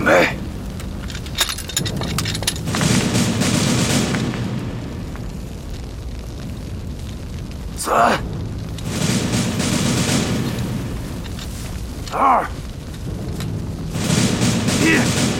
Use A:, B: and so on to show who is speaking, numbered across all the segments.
A: 准备。3、2、1。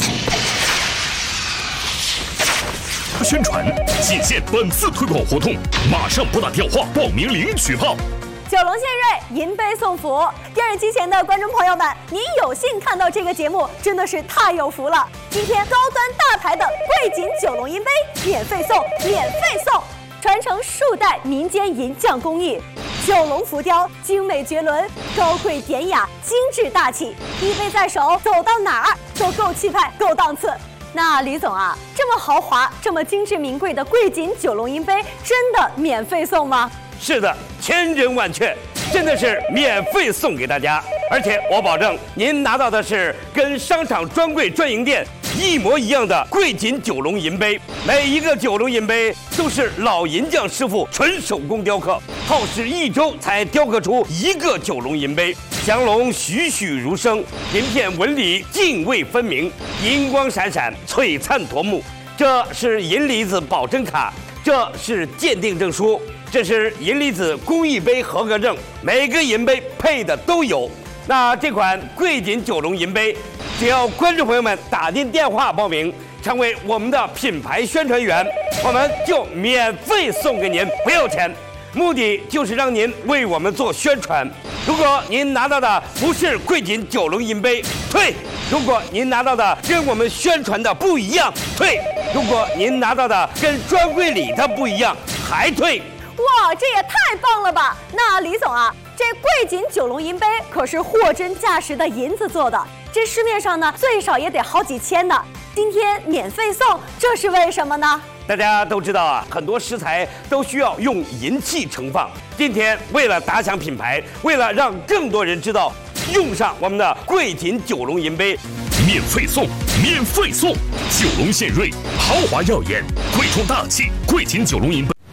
B: 宣传仅限本次推广活动，马上拨打电话报名领取炮。
C: 九龙献瑞，银杯送福。电视机前的观众朋友们，您有幸看到这个节目，真的是太有福了。今天高端大牌的贵锦九龙银杯免费送，免费送！传承数代民间银匠工艺，九龙浮雕精美绝伦，高贵典雅，精致大气，一杯在手，走到哪儿都够气派，够档次。那李总啊，这么豪华、这么精致名贵的贵锦九龙银杯，真的免费送吗？
D: 是的，千真万确，真的是免费送给大家，而且我保证您拿到的是跟商场专柜专营店一模一样的贵锦九龙银杯。每一个九龙银杯都是老银匠师傅纯手工雕刻，耗时1周才雕刻出一个九龙银杯，降龙栩栩如生，银片纹理泾渭分明，银光闪闪，璀璨夺目。这是银离子保真卡，这是鉴定证书，这是银离子工艺杯合格证，每个银杯配的都有。那这款贵锦九龙银杯，只要观众朋友们打进电话报名，成为我们的品牌宣传员，我们就免费送给您，不要钱。目的就是让您为我们做宣传。如果您拿到的不是贵锦九龙银杯，退；如果您拿到的跟我们宣传的不一样，退；如果您拿到的跟专柜里的不一样，还退。
C: 哇，这也太棒了吧！那李总啊，这贵锦九龙银杯可是货真价实的银子做的，这市面上呢最少也得好几千呢。今天免费送，这是为什么呢？
D: 大家都知道啊，很多食材都需要用银器盛放。今天为了打响品牌，为了让更多人知道，用上我们的贵锦九龙银杯，
B: 免费送，免费送！九龙献瑞，豪华耀眼，贵重大气，贵锦九龙银杯。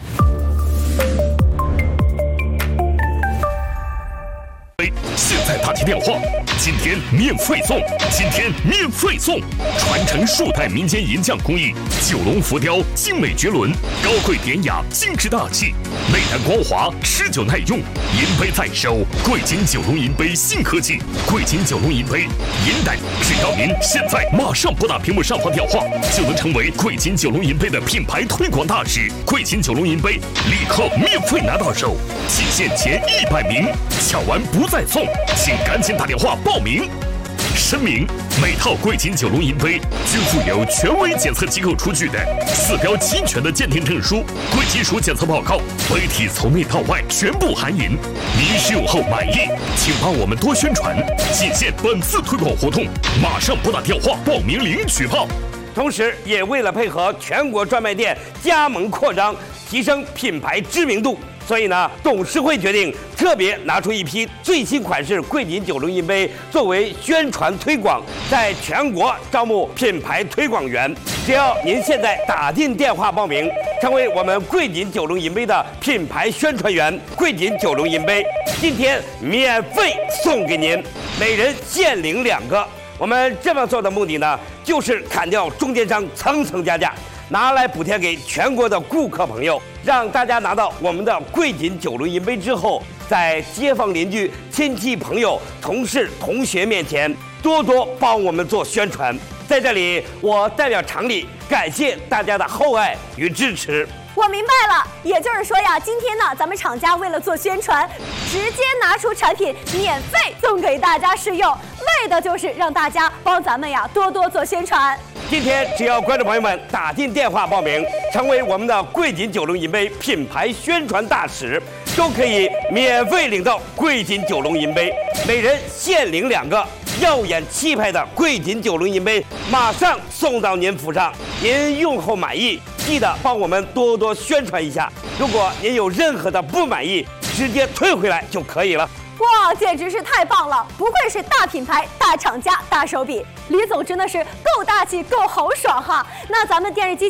B: 现在打听电话，今天免费送，今天免费送！传承数代民间银匠工艺，九龙浮雕精美绝伦，高贵典雅，精致大气，内弹光滑，持久耐用。银杯在手，贵锦九龙银杯新科技，贵锦九龙银杯银弹，只要您现在马上拨打屏幕上方电话，就能成为贵锦九龙银杯的品牌推广大使。贵锦九龙银杯立刻免费拿到手，仅限前100名，抢完不再送，请赶紧打电话报名。声明：每套贵锦九龙银杯均附有权威检测机构出具的4标齐全的鉴定证书、贵金属检测报告，杯体从内到外全部含银。您使用后满意，请帮我们多宣传。仅限本次推广活动，马上拨打电话报名领取炮。
D: 同时，也为了配合全国专卖店加盟扩张，提升品牌知名度，所以呢，董事会决定特别拿出一批最新款式贵锦九龙银杯作为宣传推广，在全国招募品牌推广员。只要您现在打进电话报名，成为我们贵锦九龙银杯的品牌宣传员，贵锦九龙银杯今天免费送给您，每人限领2个。我们这么做的目的呢，就是砍掉中间商层层加价，拿来补贴给全国的顾客朋友，让大家拿到我们的贵锦九龙银杯之后，在街坊邻居、亲戚朋友、同事同学面前多多帮我们做宣传。在这里，我代表厂里感谢大家的厚爱与支持。
C: 我明白了，也就是说呀，今天呢，咱们厂家为了做宣传，直接拿出产品免费送给大家试用，为的就是让大家帮咱们呀多多做宣传。
D: 今天只要观众朋友们打进电话报名，成为我们的贵锦九龙银杯品牌宣传大使，都可以免费领到贵锦九龙银杯，每人限领2个。耀眼气派的贵锦九龙银杯马上送到您府上，您用后满意，记得帮我们多多宣传一下。如果您有任何的不满意，直接退回来就可以了。
C: 哇，简直是太棒了！不愧是大品牌、大厂家、大手笔，李总真的是够大气、够豪爽哈。那咱们电视机